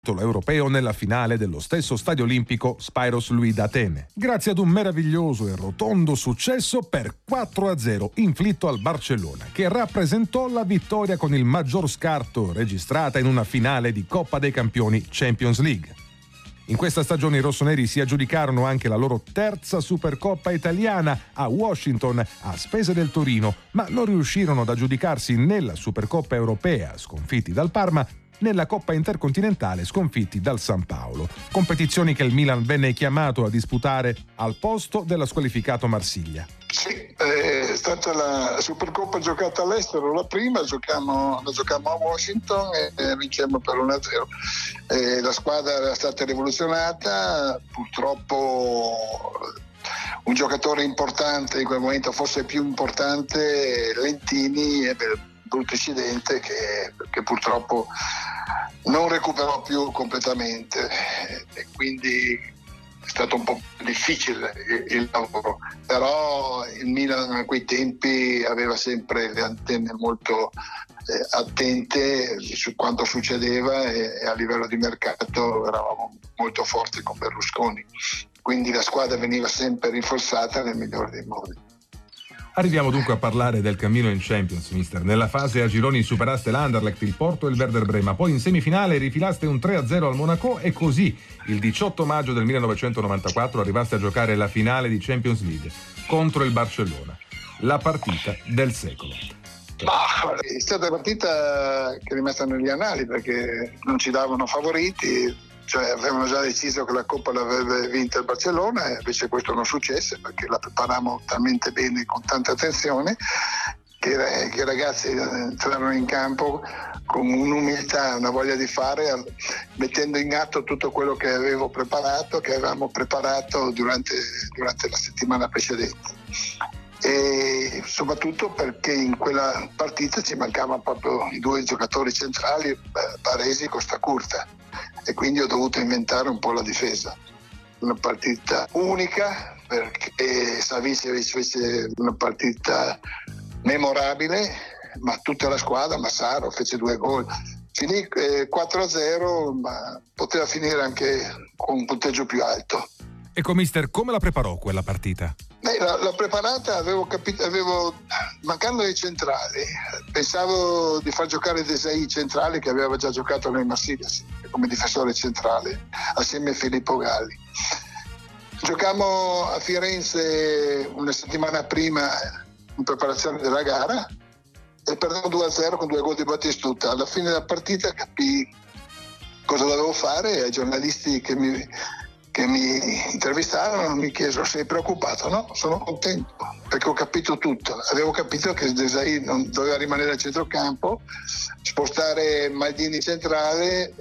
europeo nella finale dello stesso stadio olimpico Spyros Louis d'Atene, grazie ad un meraviglioso e rotondo successo per 4-0 inflitto al Barcellona, che rappresentò la vittoria con il maggior scarto registrata in una finale di Coppa dei Campioni Champions League. In questa stagione i rossoneri si aggiudicarono anche la loro terza Supercoppa italiana a Washington a spese del Torino, ma non riuscirono ad aggiudicarsi nella Supercoppa europea, sconfitti dal Parma, nella Coppa Intercontinentale sconfitti dal San Paolo, competizioni che il Milan venne chiamato a disputare al posto della squalificato Marsiglia. Sì, è stata la Supercoppa giocata all'estero, la prima la giocammo a Washington e vincemmo per 1-0. La squadra era stata rivoluzionata, purtroppo un giocatore importante in quel momento, forse più importante, Lentini, brutto incidente che purtroppo non recuperò più completamente e quindi è stato un po' difficile il lavoro, però il Milan a quei tempi aveva sempre le antenne molto attente su quanto succedeva e a livello di mercato eravamo molto forti con Berlusconi, quindi la squadra veniva sempre rinforzata nel migliore dei modi. Arriviamo dunque a parlare del cammino in Champions, mister. Nella fase a gironi superaste l'Anderlecht, il Porto e il Werder Brema, poi in semifinale rifilaste un 3-0 al Monaco e così il 18 maggio del 1994 arrivaste a giocare la finale di Champions League contro il Barcellona, la partita del secolo. È stata una partita che è rimasta negli annali perché non ci davano favoriti, cioè avevano già deciso che la Coppa l'avrebbe vinta il Barcellona e invece questo non successe perché la preparammo talmente bene, con tanta attenzione, che i ragazzi entrarono in campo con un'umiltà, una voglia di fare, mettendo in atto tutto quello che avevamo preparato durante la settimana precedente. E soprattutto perché in quella partita ci mancavano proprio i due giocatori centrali, Baresi e Costacurta, e quindi ho dovuto inventare un po' la difesa. Una partita unica perché Savicevic fece una partita memorabile, ma tutta la squadra, Massaro fece 2 gol. Finì 4-0, ma poteva finire anche con un punteggio più alto. Ecco mister, come la preparò quella partita? L'ho preparata, avevo mancando dei centrali, pensavo di far giocare Desai centrale che aveva già giocato nel Marsiglia come difensore centrale assieme a Filippo Galli. Giocammo a Firenze una settimana prima in preparazione della gara e perdemmo 2-0 con 2 gol di Battistuta. Alla fine della partita capii cosa dovevo fare e ai giornalisti che mi intervistarono mi chiesero: sei preoccupato? No, sono contento perché ho capito tutto. Avevo capito che Desai non doveva rimanere al centrocampo, spostare Maldini centrale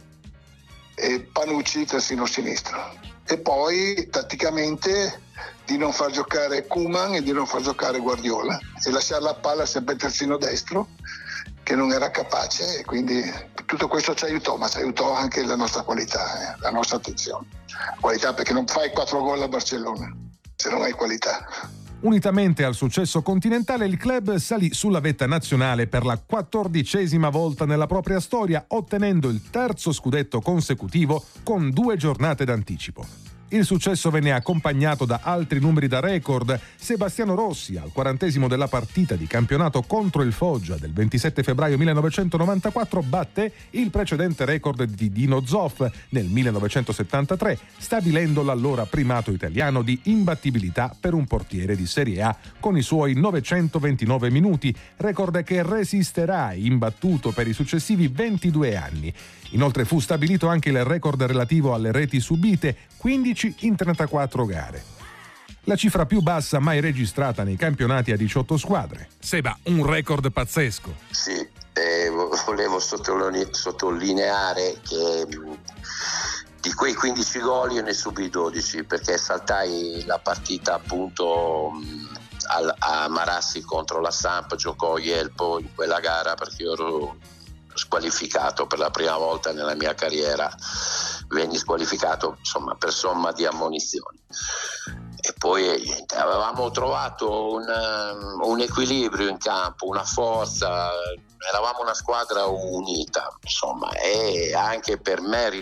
e Panucci terzino sinistro, e poi tatticamente di non far giocare Koeman e di non far giocare Guardiola e lasciare la palla sempre terzino destro che non era capace, e quindi tutto questo ci aiutò, ma ci aiutò anche la nostra qualità, la nostra attenzione. Qualità, perché non fai 4 gol a Barcellona se non hai qualità. Unitamente al successo continentale, il club salì sulla vetta nazionale per la 14ª volta nella propria storia, ottenendo il terzo scudetto consecutivo con 2 giornate d'anticipo. Il successo venne accompagnato da altri numeri da record. Sebastiano Rossi, al 40° della partita di campionato contro il Foggia del 27 febbraio 1994, batté il precedente record di Dino Zoff nel 1973, stabilendo l'allora primato italiano di imbattibilità per un portiere di Serie A con i suoi 929 minuti, record che resisterà imbattuto per i successivi 22 anni. Inoltre fu stabilito anche il record relativo alle reti subite, 15 in 34 gare. La cifra più bassa mai registrata nei campionati a 18 squadre. Seba, un record pazzesco. Sì, volevo sottolineare che di quei 15 gol io ne subì 12 perché saltai la partita appunto a Marassi contro la Samp, giocò Jelpo in quella gara perché io ero squalificato per la prima volta nella mia carriera, venni squalificato insomma per somma di ammonizioni, e poi avevamo trovato un equilibrio in campo, una forza, eravamo una squadra unita, insomma, e anche per me